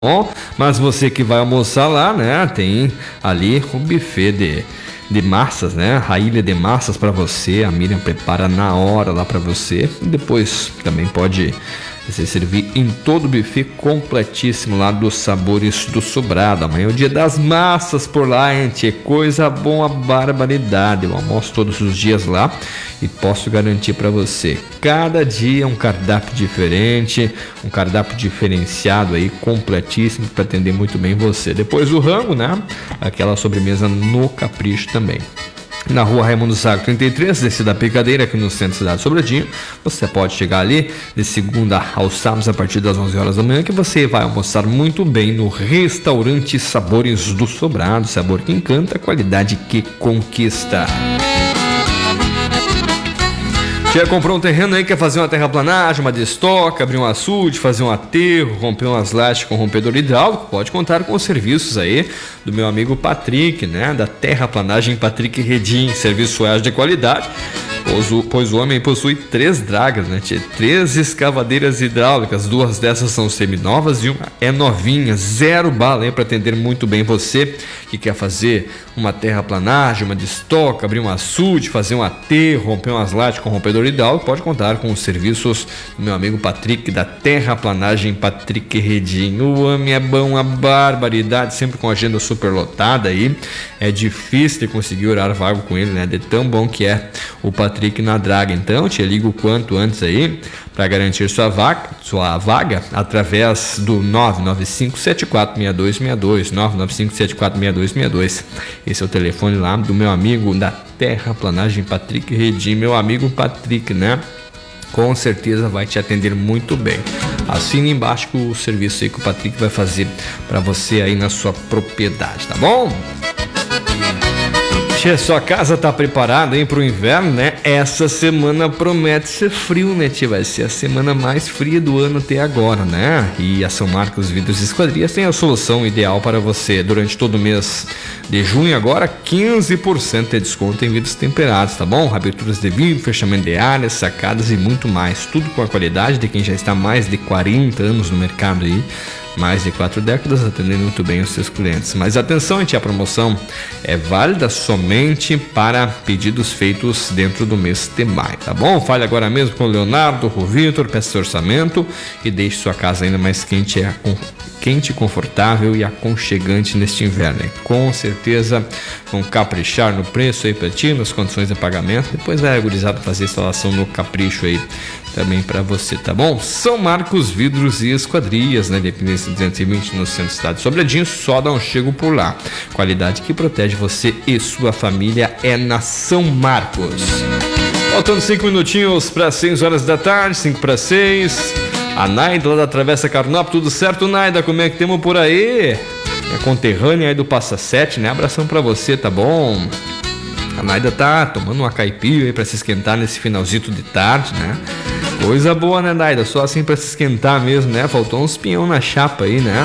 bom? Mas você que vai almoçar lá, né? Tem ali o buffet de massas, né? A ilha de massas para você. A Miriam prepara na hora lá para você. E depois também pode se servir em todo o buffet completíssimo lá dos Sabores do Sobrado. Amanhã é o dia das massas por lá, gente. É coisa boa, barbaridade. Eu almoço todos os dias lá e posso garantir para você, cada dia um cardápio diferente, um cardápio diferenciado aí, completíssimo, para atender muito bem você. Depois o rango, né? Aquela sobremesa no capricho também. Na rua Raimundo Zago 33, descida da Picadeira, aqui no centro da cidade de Sobradinho. Você pode chegar ali de segunda aos sábados a partir das 11 horas da manhã, que você vai almoçar muito bem no restaurante Sabores do Sobrado. Sabor que encanta, qualidade que conquista. Já comprou um terreno aí, quer fazer uma terraplanagem, uma destoca, abrir um açude, fazer um aterro, romper umas lastes com rompedor hidráulico? Pode contar com os serviços aí do meu amigo Patrick, né? Da Terraplanagem Patrick Redim, serviço de qualidade. Pois o homem possui 3 dragas, né? 3 escavadeiras hidráulicas, 2 dessas são seminovas e uma é novinha, 0 bala aí para atender muito bem você que quer fazer uma terraplanagem, uma destoca, abrir um açude, fazer um aterro, romper umas lajes com rompedor hidráulico. Pode contar com os serviços do meu amigo Patrick da Terraplanagem Patrick Redim. O homem é bom, a barbaridade, sempre com agenda super lotada aí. É difícil de conseguir horário vago com ele, né? De tão bom que é o Patrick na draga. Então te liga o quanto antes aí para garantir sua vaga através do 995-746262, 995-746262. Esse é o telefone lá do meu amigo da Terraplanagem Patrick Redim. Meu amigo Patrick, né? Com certeza vai te atender muito bem. Assine embaixo o serviço aí que o Patrick vai fazer para você aí na sua propriedade, tá bom? Tia, sua casa tá preparada aí pro inverno, né? Essa semana promete ser frio, né, tia? Vai ser a semana mais fria do ano até agora, né? E a São Marcos Vidros e Esquadrias tem a solução ideal para você. Durante todo o mês de junho agora, 15% de desconto em vidros temperados, tá bom? Aberturas de vidro, fechamento de áreas, sacadas e muito mais. Tudo com a qualidade de quem já está há mais de 40 anos no mercado aí. Mais de 4 décadas atendendo muito bem os seus clientes. Mas atenção, gente, a promoção é válida somente para pedidos feitos dentro do mês de maio, tá bom? Fale agora mesmo com o Leonardo, o Vitor, peça seu orçamento e deixe sua casa ainda mais quente, confortável e aconchegante neste inverno. Com certeza vão caprichar no preço aí para ti, nas condições de pagamento. Depois vai agorizado fazer a instalação no capricho aí também para você, tá bom? São Marcos Vidros e Esquadrias, né? Dependência 220 no centro da cidade de Sobradinho, só dá um chego por lá. Qualidade que protege você e sua família é na São Marcos. Faltando 5 minutinhos para 6 horas da tarde, 5 para 6. A Naida lá da Travessa Carnop, tudo certo, Naida? Como é que temos por aí? É conterrânea aí do Passa 7, né? Abração pra você, tá bom? A Naida tá tomando uma caipira aí pra se esquentar nesse finalzito de tarde, né? Coisa boa, né, Naida? Só assim pra se esquentar mesmo, né? Faltou uns pinhão na chapa aí, né?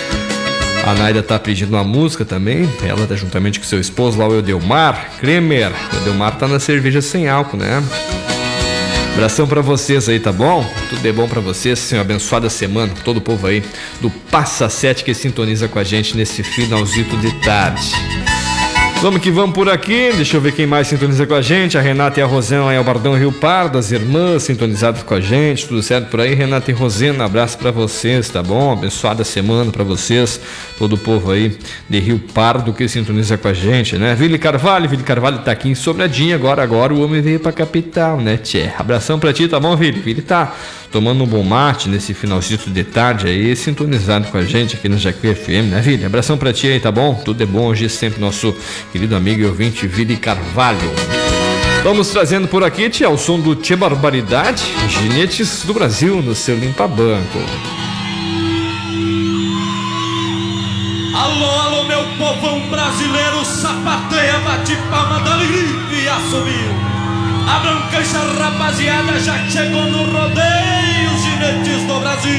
A Naida tá pedindo uma música também. Ela tá juntamente com seu esposo lá, o Edelmar Kremer. O Edelmar tá na cerveja sem álcool, né? Abração pra vocês aí, tá bom? Tudo de bom pra vocês, uma abençoada semana. Todo o povo aí do Passa 7 que sintoniza com a gente nesse finalzito de tarde. Vamos que vamos por aqui, deixa eu ver quem mais sintoniza com a gente. A Renata e a Rosena lá em Albardão, Rio Pardo, as irmãs sintonizadas com a gente, tudo certo por aí? Renata e Rosena, abraço pra vocês, tá bom? Abençoada semana pra vocês, todo o povo aí de Rio Pardo que sintoniza com a gente, né? Vili Carvalho tá aqui em Sobradinho, agora o homem veio pra capital, né, tchê? Abração pra ti, tá bom, Vili? Vili tá tomando um bom mate nesse finalzinho de tarde aí, sintonizado com a gente aqui no Jacuí FM, né, Vili? Abração pra ti aí, tá bom? Tudo é bom hoje, sempre nosso querido amigo e ouvinte Vili Carvalho. Vamos trazendo por aqui, tia, o som do Tchê Barbaridade, Ginetes do Brasil no seu Limpa Banco. Alô, alô, meu povão brasileiro, sapateia, bate palma, dá alegria e assobio. Abram cancha, rapaziada, já chegou no rodeio, Ginetes do Brasil.